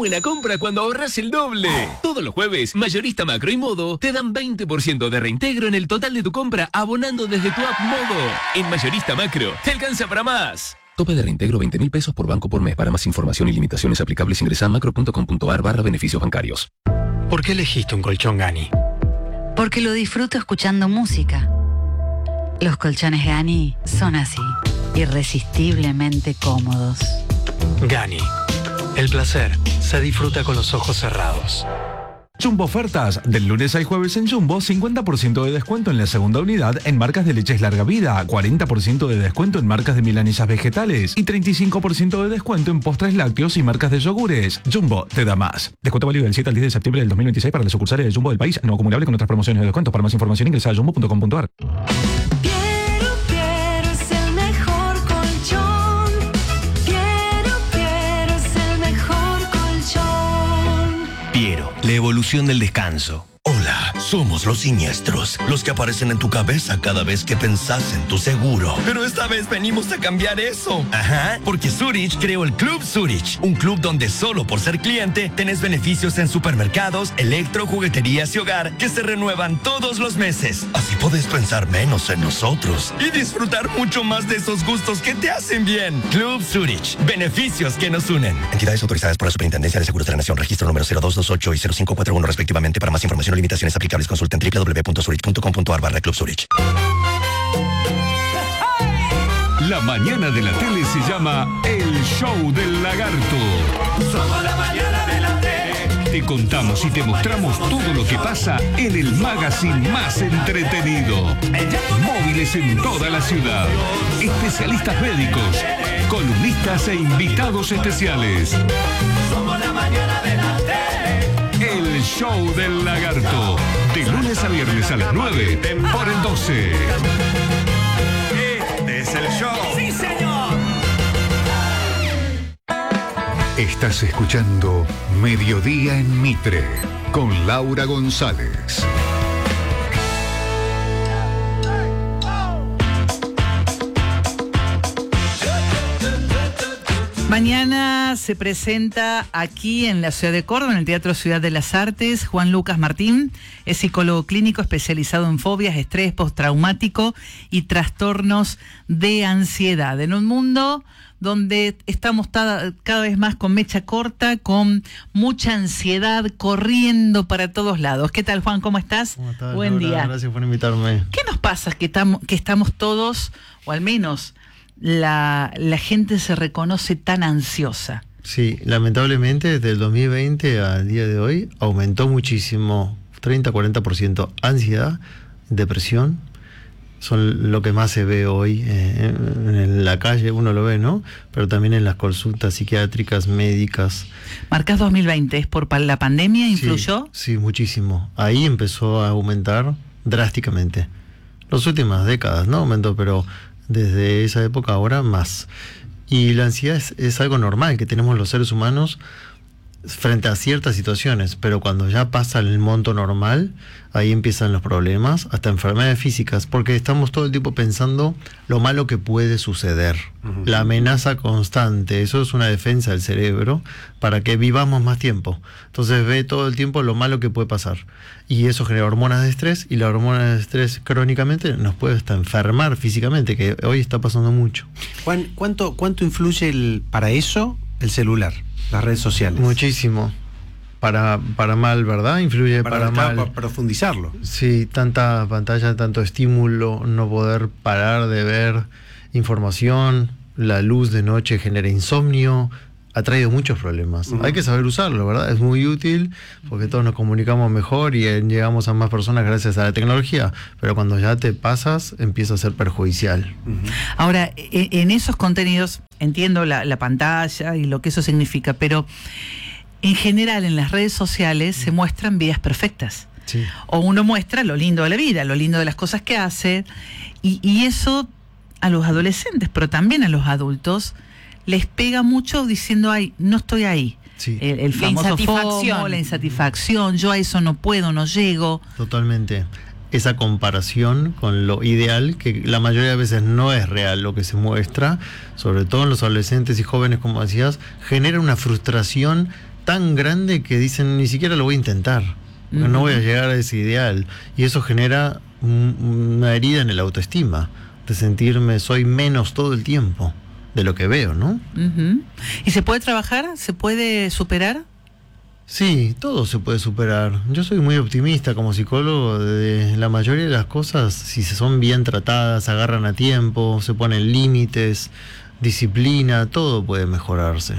buena compra cuando ahorras el doble. Todos los jueves, Mayorista Macro y Modo te dan 20% de reintegro en el total de tu compra abonando desde tu app Modo. En Mayorista Macro, te alcanza para más. Tope de reintegro 20.000 pesos por banco por mes. Para más información y limitaciones aplicables ingresa a macro.com.ar/beneficios bancarios. ¿Por qué elegiste un colchón Gani? Porque lo disfruto escuchando música. Los colchones Gani son así, irresistiblemente cómodos. Gani. El placer se disfruta con los ojos cerrados. Jumbo ofertas. Del lunes al jueves en Jumbo, 50% de descuento en la segunda unidad en marcas de leches larga vida, 40% de descuento en marcas de milanesas vegetales y 35% de descuento en postres lácteos y marcas de yogures. Jumbo te da más. Descuento válido del 7 al 10 de septiembre del 2026 para las sucursales de Jumbo del país, no acumulable con otras promociones de descuento. Para más información ingresa a jumbo.com.ar. La evolución del descanso. Hola, somos los siniestros, los que aparecen en tu cabeza cada vez que pensás en tu seguro. Pero esta vez venimos a cambiar eso. Ajá, porque Zurich creó el Club Zurich, un club donde solo por ser cliente tenés beneficios en supermercados, electro, jugueterías y hogar que se renuevan todos los meses. Así podés pensar menos en nosotros y disfrutar mucho más de esos gustos que te hacen bien. Club Zurich, beneficios que nos unen. Entidades autorizadas por la Superintendencia de Seguros de la Nación, registro número 0228 y 0541 respectivamente. Para más información o limitaciones aplicables, consulten www.zurich.com.ar/Club Zurich. La mañana de la tele se llama El Show del Lagarto. Somos la mañana de la tele. Te contamos y te mostramos todo lo que pasa en el magazine más entretenido. Móviles en toda la ciudad. Especialistas médicos, columnistas e invitados especiales. Somos la mañana de la tele. El Show del Lagarto. De lunes a viernes a las 9 por el 12. Este es el show. ¡Sí, señor! Estás escuchando Mediodía en Mitre con Laura González. Mañana se presenta aquí en la ciudad de Córdoba, en el Teatro Ciudad de las Artes, Juan Lucas Martín. Es psicólogo clínico especializado en fobias, estrés postraumático y trastornos de ansiedad. En un mundo donde estamos cada vez más con mecha corta, con mucha ansiedad, corriendo para todos lados. ¿Qué tal, Juan? ¿Cómo estás? ¿Cómo estás, Buen Laura? día. Gracias por invitarme. ¿Qué nos pasa que estamos todos, o al menos la gente se reconoce tan ansiosa? Sí, lamentablemente desde el 2020 al día de hoy aumentó muchísimo, 30-40% ansiedad, depresión, son lo que más se ve hoy en la calle, uno lo ve, ¿no? Pero también en las consultas psiquiátricas, médicas. Marcás 2020, ¿es por la pandemia influyó? Sí, muchísimo. Ahí empezó a aumentar drásticamente. Las últimas décadas, ¿no? Aumentó, pero desde esa época ahora más. Y la ansiedad es algo normal que tenemos los seres humanos frente a ciertas situaciones, pero cuando ya pasa el monto normal, ahí empiezan los problemas, hasta enfermedades físicas, porque estamos todo el tiempo pensando lo malo que puede suceder. Uh-huh. La amenaza constante, eso es una defensa del cerebro para que vivamos más tiempo. Entonces ve todo el tiempo lo malo que puede pasar. Y eso genera hormonas de estrés, y la hormona de estrés crónicamente nos puede hasta enfermar físicamente, que hoy está pasando mucho. Juan, ¿cuánto influye para eso el celular? Las redes sociales. Muchísimo. Para mal, ¿verdad? Influye para mal. Para profundizarlo. Sí, tanta pantalla, tanto estímulo, no poder parar de ver información, la luz de noche genera insomnio, ha traído muchos problemas. Uh-huh. Hay que saber usarlo, ¿verdad? Es muy útil porque todos nos comunicamos mejor y llegamos a más personas gracias a la tecnología, pero cuando ya te pasas, empieza a ser perjudicial. Uh-huh. Ahora, en esos contenidos, entiendo la pantalla y lo que eso significa, pero en general en las redes sociales se muestran vidas perfectas. Sí. O uno muestra lo lindo de la vida, lo lindo de las cosas que hace, y eso a los adolescentes, pero también a los adultos, les pega mucho diciendo, ay, no estoy ahí. Sí. El famoso FOMO, la insatisfacción, yo a eso no puedo, no llego. Totalmente. Esa comparación con lo ideal, que la mayoría de veces no es real lo que se muestra, sobre todo en los adolescentes y jóvenes, como decías, genera una frustración tan grande que dicen, ni siquiera lo voy a intentar, porque no voy a llegar a ese ideal. Y eso genera una herida en el autoestima, de sentirme soy menos todo el tiempo de lo que veo, ¿no? ¿Y se puede trabajar? ¿Se puede superar? Sí, todo se puede superar. Yo soy muy optimista como psicólogo. De la mayoría de las cosas, si se son bien tratadas, agarran a tiempo, se ponen límites, disciplina, todo puede mejorarse.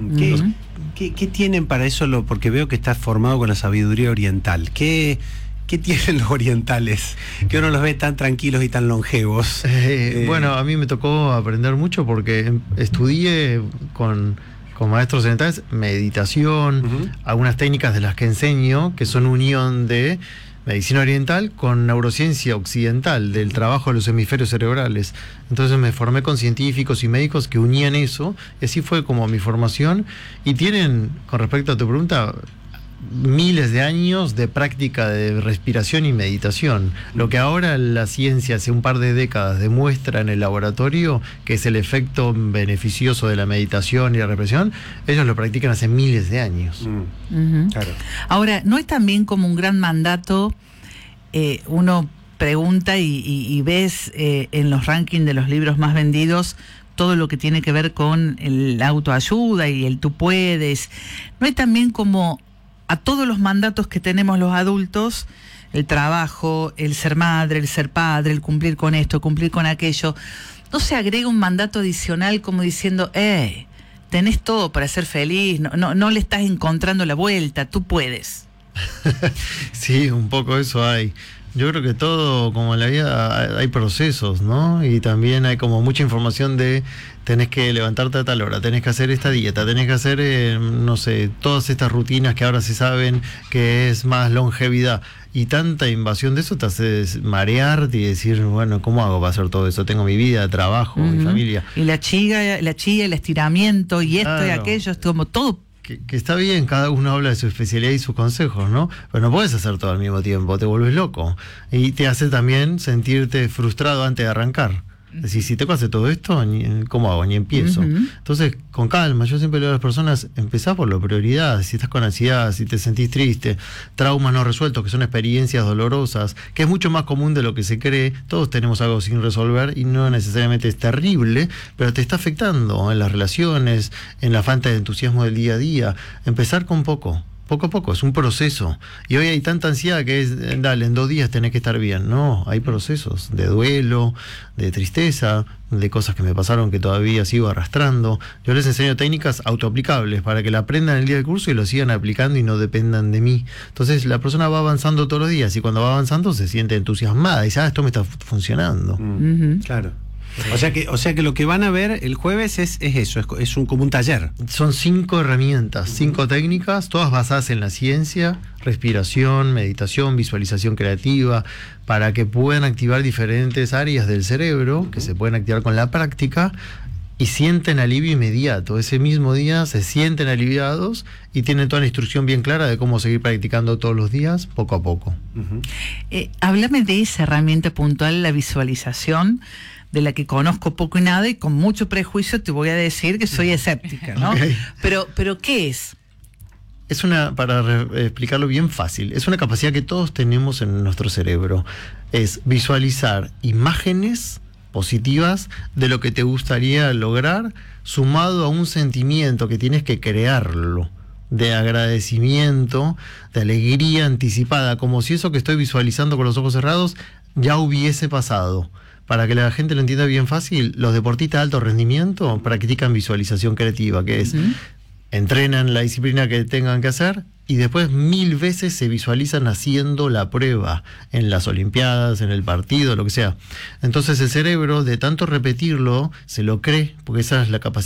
¿Qué tienen para eso? Porque veo que estás formado con la sabiduría oriental. ¿Qué tienen los orientales? Que uno los ve tan tranquilos y tan longevos. Bueno, a mí me tocó aprender mucho porque estudié con maestros orientales meditación, algunas técnicas de las que enseño, que son unión de medicina oriental con neurociencia occidental, del trabajo de los hemisferios cerebrales. Entonces me formé con científicos y médicos que unían eso, y así fue como mi formación. Y tienen, con respecto a tu pregunta, miles de años de práctica de respiración y meditación. Lo que ahora la ciencia hace un par de décadas demuestra en el laboratorio, que es el efecto beneficioso de la meditación y la respiración, ellos lo practican hace miles de años. Claro. Ahora, ¿no es también como un gran mandato? Uno pregunta y ves en los rankings de los libros más vendidos todo lo que tiene que ver con la autoayuda y el tú puedes. ¿No es también como a todos los mandatos que tenemos los adultos, el trabajo, el ser madre, el ser padre, el cumplir con esto, cumplir con aquello, no se agrega un mandato adicional como diciendo, tenés todo para ser feliz, no le estás encontrando la vuelta, tú puedes? Sí, un poco eso hay. Yo creo que todo, como en la vida, hay procesos, ¿no? Y también hay como mucha información de tenés que levantarte a tal hora, tenés que hacer esta dieta, tenés que hacer, no sé, todas estas rutinas que ahora se saben que es más longevidad. Y tanta invasión de eso te hace marearte y decir, bueno, ¿cómo hago para hacer todo eso? Tengo mi vida, trabajo, mi familia. Y la chilla, el estiramiento y esto y aquello, es como todo. Que está bien, cada uno habla de su especialidad y sus consejos, ¿no? Pero no puedes hacer todo al mismo tiempo, te vuelves loco. Y te hace también sentirte frustrado antes de arrancar. Es decir, si tengo que hacer todo esto, ¿cómo hago? Ni empiezo. Entonces, con calma, yo siempre le digo a las personas, empezá por la prioridad. Si estás con ansiedad, si te sentís triste, traumas no resueltos, que son experiencias dolorosas, que es mucho más común de lo que se cree. Todos tenemos algo sin resolver y no necesariamente es terrible, pero te está afectando en las relaciones, en la falta de entusiasmo del día a día. Empezar con poco a poco, es un proceso. Y hoy hay tanta ansiedad que es, dale, en 2 días tenés que estar bien. No, hay procesos de duelo, de tristeza, de cosas que me pasaron que todavía sigo arrastrando. Yo les enseño técnicas autoaplicables para que la aprendan el día del curso y lo sigan aplicando y no dependan de mí. Entonces la persona va avanzando todos los días y cuando va avanzando se siente entusiasmada y dice, esto me está funcionando. Claro. O sea que lo que van a ver el jueves es eso, es como un taller. Son 5 herramientas, 5 técnicas, todas basadas en la ciencia, respiración, meditación, visualización creativa, para que puedan activar diferentes áreas del cerebro, que se pueden activar con la práctica, y sienten alivio inmediato. Ese mismo día se sienten aliviados y tienen toda la instrucción bien clara de cómo seguir practicando todos los días, poco a poco. Háblame de esa herramienta puntual, la visualización, de la que conozco poco y nada, y con mucho prejuicio te voy a decir que soy escéptica, ¿no? Okay. Pero ¿qué es? Es para explicarlo bien fácil, es una capacidad que todos tenemos en nuestro cerebro. Es visualizar imágenes positivas de lo que te gustaría lograr, sumado a un sentimiento que tienes que crearlo, de agradecimiento, de alegría anticipada, como si eso que estoy visualizando con los ojos cerrados ya hubiese pasado. Para que la gente lo entienda bien fácil, los deportistas de alto rendimiento practican visualización creativa, que es, entrenan la disciplina que tengan que hacer y después 1000 veces se visualizan haciendo la prueba, en las Olimpiadas, en el partido, lo que sea. Entonces el cerebro, de tanto repetirlo, se lo cree, porque esa es la capacidad